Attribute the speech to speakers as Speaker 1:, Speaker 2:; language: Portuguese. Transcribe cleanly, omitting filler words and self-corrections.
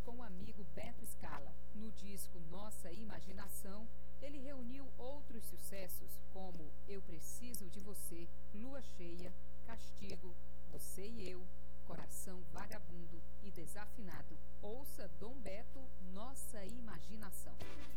Speaker 1: com o amigo Beto Scala. No disco Nossa Imaginação, ele reuniu outros sucessos como Eu Preciso de Você, Lua Cheia, Castigo, Você e Eu,